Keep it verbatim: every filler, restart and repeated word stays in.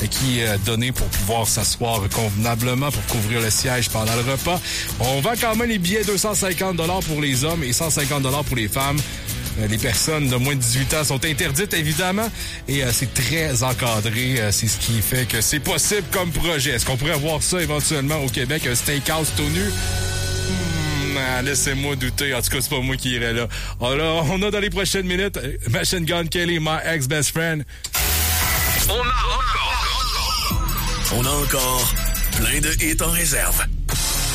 qui est donné pour pouvoir s'asseoir convenablement pour couvrir le siège pendant le repas. On vend quand même les billets deux cent cinquante dollars pour les hommes et cent cinquante dollars pour les femmes. Les personnes de moins de dix-huit ans sont interdites, évidemment, et euh, c'est très encadré. Euh, c'est ce qui fait que c'est possible comme projet. Est-ce qu'on pourrait avoir ça éventuellement au Québec, un steakhouse tout nu? Hmm, ah, laissez-moi douter. En tout cas, c'est pas moi qui irais là. Alors, on a dans les prochaines minutes Machine Gun Kelly, My Ex-Best Friend. On a encore... On a encore plein de hits en réserve.